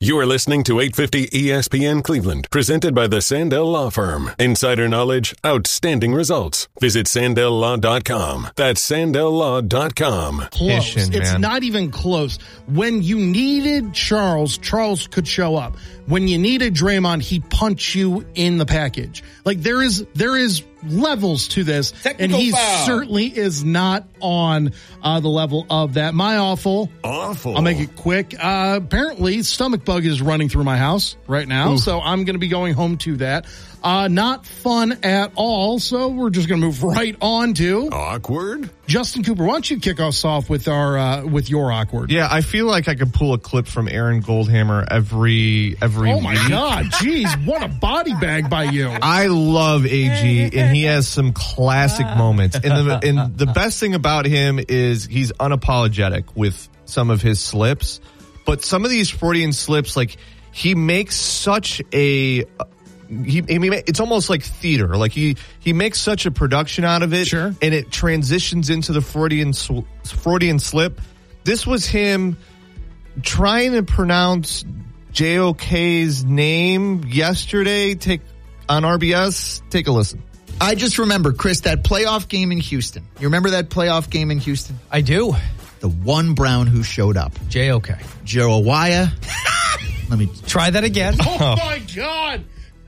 You are listening to 850 ESPN Cleveland, presented by the Sandell Law Firm. Insider knowledge, outstanding results. Visit SandellLaw.com. That's SandellLaw.com. Close. It's not even close. When you needed Charles could show up. When you needed Draymond, he'd punch you in the package. Like there is levels to this, and he certainly is not on the level of that. My awful. I'll make it quick. Apparently, stomach bug is running through my house right now, so I'm going to be going home to that. Not fun at all, so we're just going to move right on to awkward. Justin Cooper, why don't you kick us off with our with your awkward? Yeah, I feel like I could pull a clip from Aaron Goldhammer every Oh my week. God, geez, what a body bag by you! I love AG, and he has some classic moments. And the best thing about him is he's unapologetic with some of his slips, but some of these Freudian slips, like he makes such a. It's almost like theater. Like he makes such a production out of it, sure, and it transitions into the Freudian slip. This was him trying to pronounce JOK's name yesterday. On RBS. Take a listen. I just remember, Chris, that playoff game in Houston. You remember that playoff game in Houston? I do. The one Brown who showed up. JOK. Jeremiah. Let me try that again. Oh my God.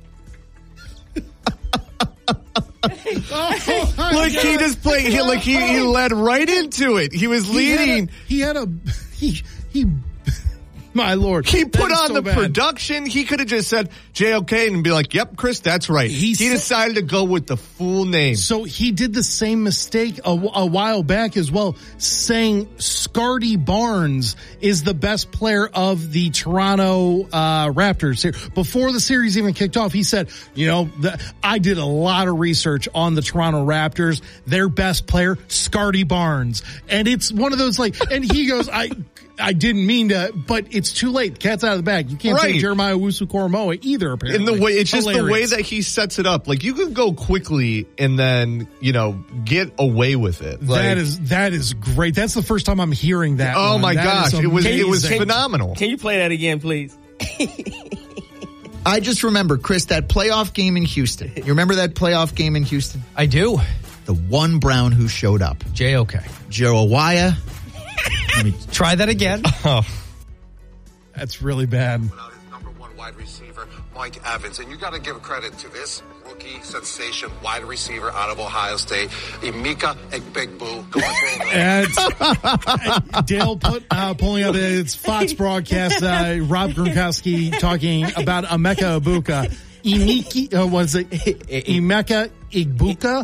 Look, he just played. He led right into it. He was leading. My Lord. He put on the production. He could have just said JOK and be like, yep, Chris, that's right. He decided to go with the full name. So he did the same mistake a while back as well, saying Scotty Barnes is the best player of the Toronto Raptors. Before the series even kicked off, he said, I did a lot of research on the Toronto Raptors. Their best player, Scotty Barnes. And it's one of those and he goes, I didn't mean to, but it's too late. Cat's out of the bag. You can't say Jeremiah Owusu-Koramoah either, apparently. In the way, it's just the way that he sets it up. Like, you could go quickly and then, get away with it. That is great. That's the first time I'm hearing that. Oh my gosh. It was phenomenal. Can you play that again, please? I just remember, Chris, that playoff game in Houston. You remember that playoff game in Houston? I do. The one Brown who showed up. JOK. Jeremiah. Let me try that again. Oh. That's really bad. Number one wide receiver, Mike Evans. And you got to give credit to this rookie sensation wide receiver out of Ohio State, Emeka Egbuka. Dale pulling up its Fox broadcast, Rob Gronkowski talking about Emeka Egbuka. Emeka Egbuka?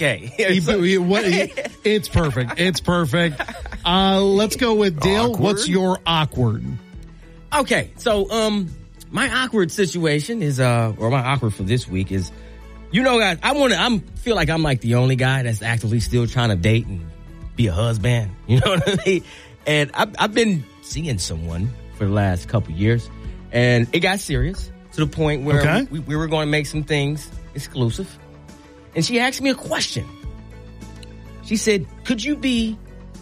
It's perfect. It's perfect. Let's go with Dale. Awkward? What's your awkward? Okay, so my awkward situation is, or my awkward for this week is, guys, I feel like I'm like the only guy that's actively still trying to date and be a husband. You know what I mean? And I've been seeing someone for the last couple years, and it got serious to the point where we were going to make some things exclusive. And she asked me a question. She said, would you be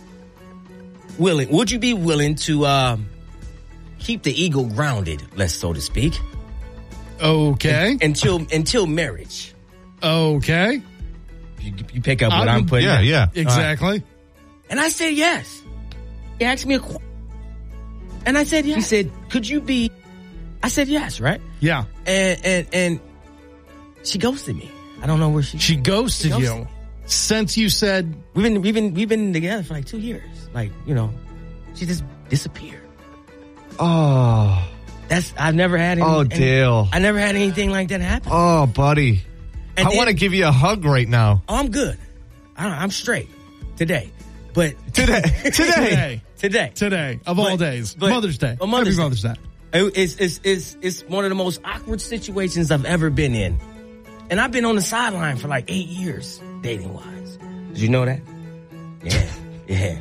willing to keep the ego grounded, so to speak? Okay. Until marriage. Okay. You pick up what I'm putting. Yeah. Exactly. Right. And I said yes. He asked me a question. And I said yes. He said, could you be... I said yes, right? Yeah. And she ghosted me. I don't know where she ghosted you. Since you said we've been together for like 2 years. She just disappeared. Oh. I've never had Dale. I never had anything like that happen. Oh, buddy. I want to give you a hug right now. Oh, I'm good. I'm straight today. But today of all days. Mother's Day. Happy Mother's Day. It's one of the most awkward situations I've ever been in. And I've been on the sideline for like 8 years, dating wise. Did you know that? Yeah.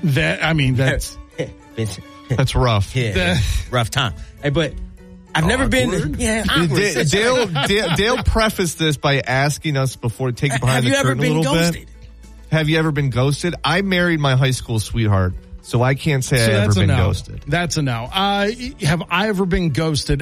That's rough. Yeah. Rough time. Hey, but I've never been. Yeah. Dale prefaced this by asking us before taking behind the curtain a little bit. Have you ever been ghosted? I married my high school sweetheart, so I can't say I've ever been ghosted. That's a no. Have I ever been ghosted?